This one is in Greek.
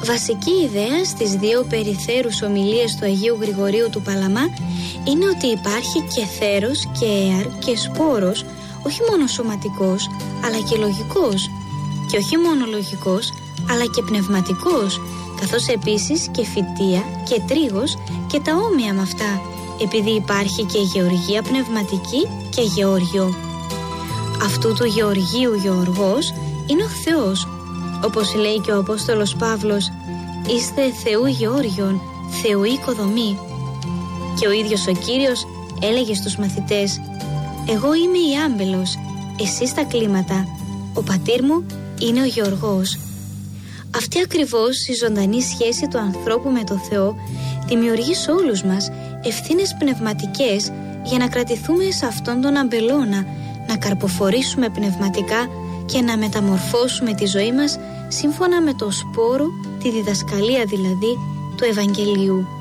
Βασική ιδέα στις δύο περιθέρους ομιλίες του Αγίου Γρηγορίου του Παλαμά είναι ότι υπάρχει και θέρος και έαρ και σπόρος, όχι μόνο σωματικός αλλά και λογικός, και όχι μόνο λογικός αλλά και πνευματικός, καθώς επίσης και φυτεία και τρίγος και τα όμοια με αυτά, επειδή υπάρχει και γεωργία πνευματική και γεώργιο. Αυτού του γεωργίου γεωργός είναι ο Θεός, όπως λέει και ο Απόστολος Παύλος, «Είστε Θεού Γεώργιον, Θεού οικοδομή». Και ο ίδιος ο Κύριος έλεγε στους μαθητές, «Εγώ είμαι η άμπελος, εσείς τα κλίματα, ο πατήρ μου είναι ο γεωργός». Αυτή ακριβώς η ζωντανή σχέση του ανθρώπου με το Θεό δημιουργεί σε όλους μας ευθύνες πνευματικές για να κρατηθούμε σε αυτόν τον αμπελώνα, να καρποφορήσουμε πνευματικά και να μεταμορφώσουμε τη ζωή μας σύμφωνα με το σπόρο, τη διδασκαλία δηλαδή του Ευαγγελίου.